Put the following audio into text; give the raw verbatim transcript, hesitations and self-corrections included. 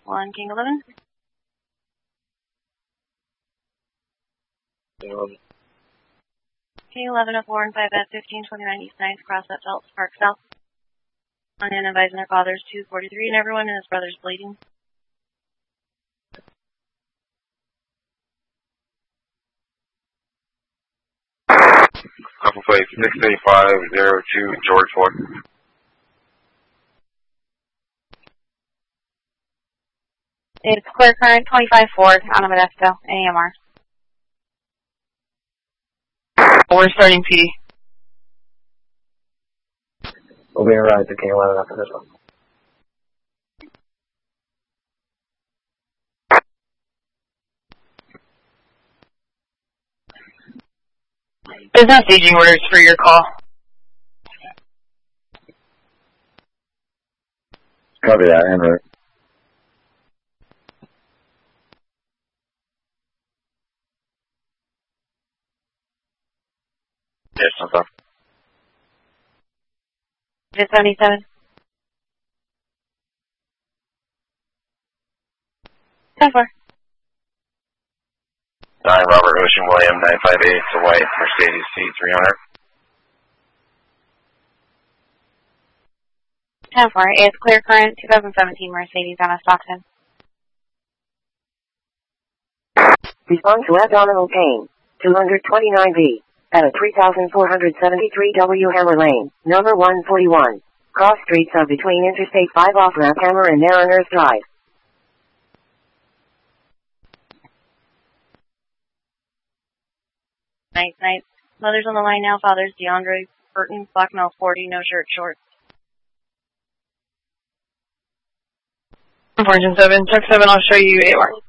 one, King eleven. Um, King eleven of four and five at fifteen twenty-nine East ninth, cross at Phelps Park South. On and advising their fathers two forty-three and everyone and his brothers bleeding. Couple plate six eighty-five zero two George Ford. It's clear current twenty-five Ford out of Modesto, A M R. We're starting P D. We'll be arrived to King eleven after this one. There's no staging orders for your call. Copy that, en route. Yes, no problem. Is it seventy-seven? ten four. nine Robert Ocean William nine five eight, it's a white Mercedes C three hundred. ten four. It's clear current twenty seventeen Mercedes out of Stockton. Respond to abdominal pain. two twenty-nine B. At a three thousand four hundred seventy-three W Hammer Lane, number one forty-one. Cross streets of between Interstate five off-ramp Hammer and Mariners Drive. Night, night. Mother's on the line now, fathers DeAndre Burton, Blackmail forty, no shirt, shorts. Fortune seven, check seven, I'll show you eight more.